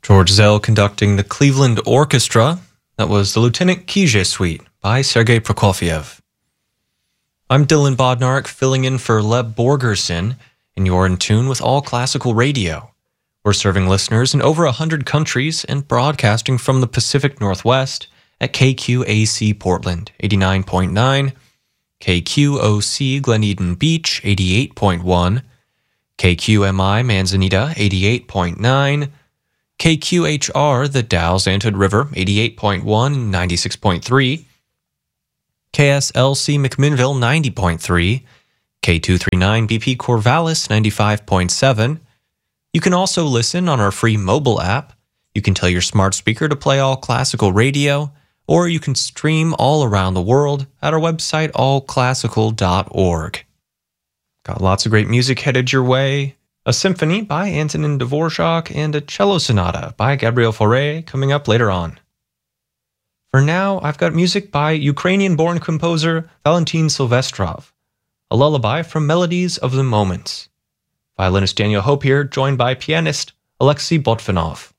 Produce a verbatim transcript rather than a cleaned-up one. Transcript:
George Zell conducting the Cleveland Orchestra. That was the Lieutenant Kije Suite by Sergei Prokofiev. I'm Dylan Bodnark, filling in for Leb Borgerson, and you're in tune with All Classical Radio. We're serving listeners in over one hundred countries and broadcasting from the Pacific Northwest at K Q A C Portland, eighty-nine point nine, K Q O C Glen Eden Beach, eighty-eight point one, K Q M I Manzanita, eighty-eight point nine, K Q H R The Dalles Antioch River, eighty-eight point one and ninety-six point three, K S L C McMinnville, ninety point three, K two thirty-nine B P Corvallis, ninety-five point seven. You can also listen on our free mobile app. You can tell your smart speaker to play All Classical Radio, or you can stream all around the world at our website, all classical dot org. Got lots of great music headed your way. A symphony by Antonin Dvorak and a cello sonata by Gabriel Fauré coming up later on. For now, I've got music by Ukrainian-born composer Valentin Silvestrov, a lullaby from Melodies of the Moments. Violinist Daniel Hope here, joined by pianist Alexei Botvinov.